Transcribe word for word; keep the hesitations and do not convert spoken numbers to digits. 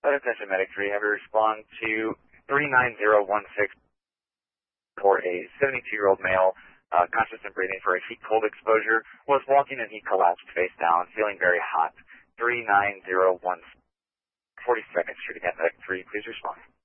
Attention Medic three, have you respond to three nine zero one six for a seventy-two-year-old male, uh, conscious and breathing for a heat-cold exposure, was walking and he collapsed face down, feeling very hot. three nine zero one, forty seconds, shoot again, Medic three, please respond.